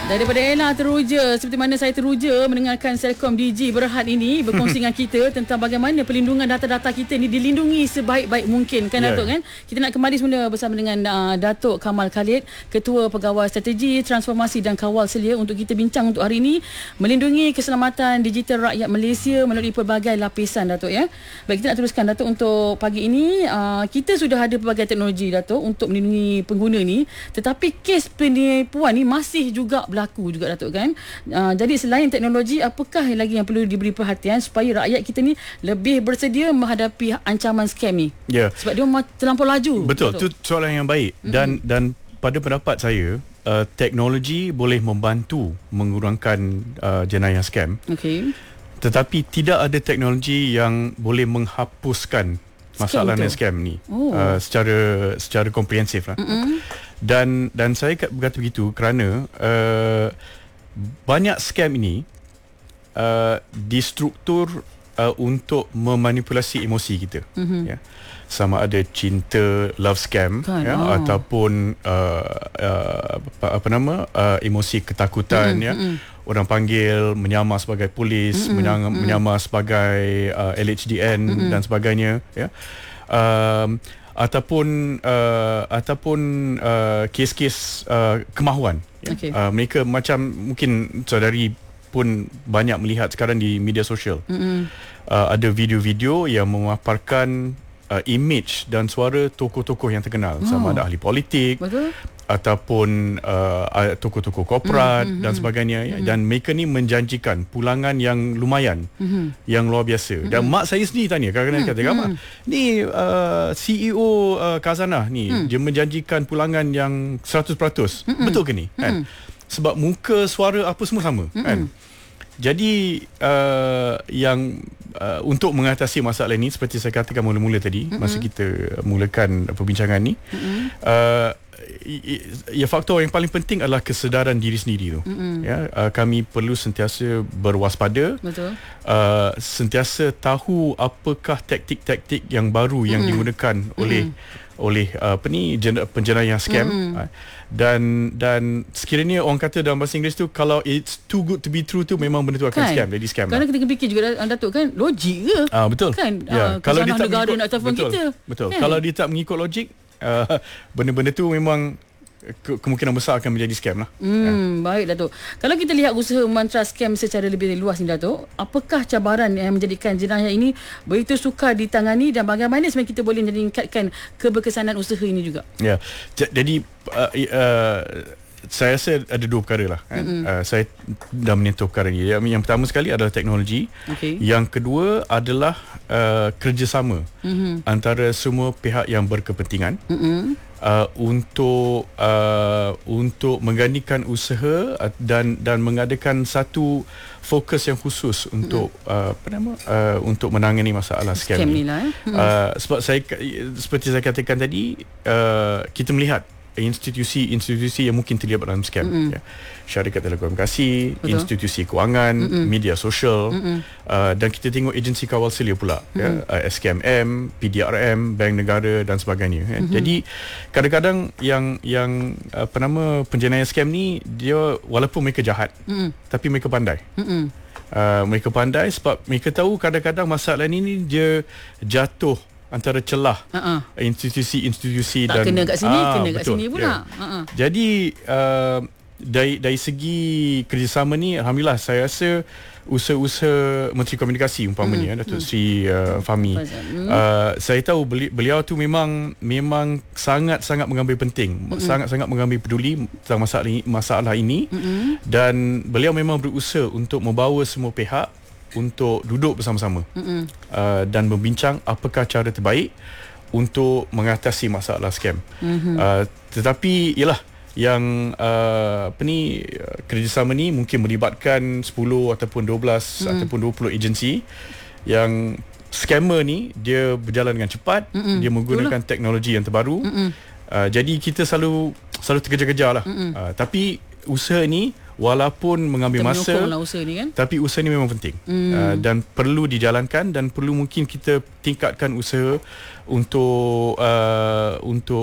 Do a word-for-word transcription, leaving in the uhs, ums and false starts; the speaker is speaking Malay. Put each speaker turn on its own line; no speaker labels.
Daripada Ella teruja, seperti mana saya teruja mendengarkan Selcom D G Berhad ini berkongsi dengan kita tentang bagaimana perlindungan data-data kita ni dilindungi sebaik-baik mungkin kan, yeah. Datuk kan. Kita nak kembali semula bersama dengan uh, Datuk Kamal Khalid, Ketua Pegawai Strategi Transformasi dan Kawal Selia, untuk kita bincang untuk hari ini melindungi keselamatan digital rakyat Malaysia melalui pelbagai lapisan, Datuk ya. Baik, kita nak teruskan Datuk untuk pagi ini. Uh, kita sudah ada pelbagai teknologi, Datuk, untuk melindungi pengguna ni, tetapi kes penipuan ni masih juga berlaku juga, Datuk kan. Uh, jadi selain teknologi, apakah lagi yang perlu diberi perhatian supaya rakyat kita ni lebih bersedia menghadapi ancaman scam ni?
Ya. Yeah.
Sebab dia terlampau laju.
Betul, itu soalan yang baik. Mm-hmm. Dan dan pada pendapat saya, uh, teknologi boleh membantu mengurangkan uh, jenayah scam. Okey. Tetapi tidak ada teknologi yang boleh menghapuskan masalah scam, scam ni oh. uh, secara secara komprehensif lah. Mm-hmm. Dan dan saya berkata begitu kerana uh, banyak scam ini uh, distruktur uh, untuk memanipulasi emosi kita. Mm-hmm. Ya. Sama ada cinta, love scam, kan, ya, oh. ataupun uh, uh, apa, apa nama uh, emosi ketakutan, mm-hmm. ya. Mm-hmm. Orang panggil menyamar sebagai polis, mm-hmm. menyamar, mm-hmm. menyamar sebagai uh, L H D N, mm-hmm. dan sebagainya, ya. Um, ataupun uh, ataupun uh, kes-kes uh, kemahuan, ya. Okay. Uh, mereka macam mungkin saudari pun banyak melihat sekarang di media sosial, mm-hmm. uh, ada video-video yang memaparkan uh, image dan suara tokoh-tokoh yang terkenal, oh. sama ada ahli politik. Betul. Ataupun uh, tokoh-tokoh korporat, mm-hmm. dan sebagainya, mm-hmm. dan mereka ni menjanjikan pulangan yang lumayan, mm-hmm. yang luar biasa, mm-hmm. dan mak saya sendiri tanya kadang-kadang, mm-hmm. kata, mak ni uh, C E O uh, Khazanah ni, mm-hmm. dia menjanjikan pulangan yang seratus peratus, mm-hmm. betul ke ni, mm-hmm. kan? Sebab muka, suara apa semua sama, mm-hmm. kan? Jadi uh, yang uh, untuk mengatasi masalah ini, seperti saya katakan mula-mula tadi, mm-hmm. masa kita mulakan perbincangan ni, mm-hmm. uh, ya, faktor yang paling penting adalah kesedaran diri sendiri tu. Mm-hmm. Ya, uh, kami perlu sentiasa berwaspada. Betul. Uh, sentiasa tahu apakah taktik-taktik yang baru yang mm-hmm. digunakan oleh mm-hmm. oleh uh, apa ni penjenayah scam. Mm-hmm. Uh, dan dan sekiranya orang kata dalam bahasa Inggeris tu, kalau it's too good to be true tu, memang benda tu akan kan? scam, jadi scam. Kerana
lah. Kita fikir juga, Datuk, kan, logik ke?
Ah, betul.
Kan?
Ya.
Uh, kalau dia tak negara
mengikut,
nak telefon
betul,
kita.
Betul.
Kan?
Kalau dia tak mengikut logik, uh, benda-benda tu memang ke- kemungkinan besar akan menjadi scam lah.
Hmm, ya. Baik, Datuk. Kalau kita lihat usaha mantra scam secara lebih luas ni, Datuk, apakah cabaran yang menjadikan jenayah ini begitu sukar ditangani, dan bagaimana sebenarnya kita boleh meningkatkan keberkesanan usaha ini juga? Ya.
Jadi uh, uh, saya rasa ada dua perkara lah, kan? Mm-hmm. uh, saya dah menyentuh perkara ni. Yang, yang pertama sekali adalah teknologi. Okay. Yang kedua adalah uh, kerjasama, mm-hmm. antara semua pihak yang berkepentingan, mm-hmm. uh, untuk uh, untuk menggandikan usaha dan dan mengadakan satu fokus yang khusus untuk mm-hmm. uh, apa nama uh, untuk menangani masalah scam, scam ni. Lah, eh? mm-hmm. uh, sebab saya seperti saya katakan tadi, uh, kita melihat institusi-institusi yang mungkin terlibat dalam scam, mm-hmm. ya. Syarikat telekomunikasi, betul. Institusi kewangan, mm-hmm. media sosial, mm-hmm. uh, dan kita tengok agensi kawal selia pula, mm-hmm. ya, uh, S K M M, P D R M, Bank Negara dan sebagainya, ya. Mm-hmm. Jadi kadang-kadang yang yang apa nama penjenayah scam ni, dia walaupun mereka jahat, mm-hmm. tapi mereka pandai. Mm-hmm. Uh, mereka pandai sebab mereka tahu kadang-kadang masalah ni, ni dia jatuh antara celah uh-uh. institusi-institusi tak dan
kena kat sini, ah, kena kat
betul,
sini pula.
Ya. Uh-uh. Jadi uh, dari dari segi kerjasama ni, alhamdulillah saya rasa usaha-usaha Menteri Komunikasi umpamanya, mm. Datuk mm. Seri uh, Fahmi, mm. uh, saya tahu beli, beliau tu memang memang sangat-sangat mengambil penting, mm. sangat-sangat mengambil peduli tentang masalah ini, masalah ini, mm. dan beliau memang berusaha untuk membawa semua pihak untuk duduk bersama-sama, mm-hmm. uh, dan membincang apakah cara terbaik untuk mengatasi masalah scam. Mm-hmm. Uh, tetapi ialah yang uh, apa ni kerjasama ni mungkin melibatkan sepuluh ataupun dua belas mm. ataupun dua puluh agensi. Yang scammer ni dia berjalan dengan cepat, mm-hmm. dia menggunakan Itulah. teknologi yang terbaru. Mm-hmm. Uh, jadi kita selalu selalu terkejar-kejar lah. Mm-hmm. Uh, tapi usaha ni walaupun mengambil masa, usaha ni, kan? Tapi usaha ni memang penting, mm. uh, dan perlu dijalankan, dan perlu mungkin kita tingkatkan usaha untuk uh, untuk